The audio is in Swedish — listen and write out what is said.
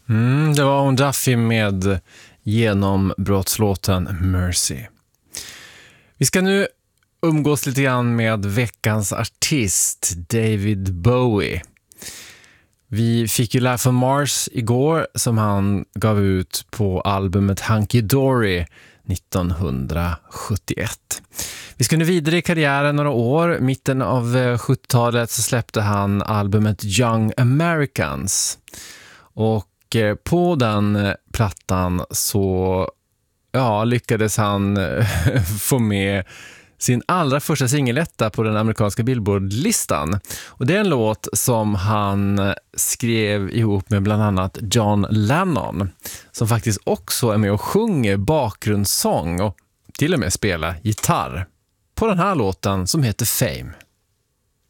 Det var Eoin Duffy med genombrottslåten Mercy. Vi ska nu umgås lite grann med veckans artist, David Bowie. Vi fick ju Life on Mars igår som han gav ut på albumet Hunky Dory 1971. Vi ska nu vidare i karriären några år. Mitten av 70-talet så släppte han albumet Young Americans. Och på den plattan så lyckades han få med sin allra första singeletta på den amerikanska Billboard-listan. Och det är en låt som han skrev ihop med bland annat John Lennon, som faktiskt också är med och sjunger bakgrundssång och till och med spelar gitarr på den här låten som heter Fame.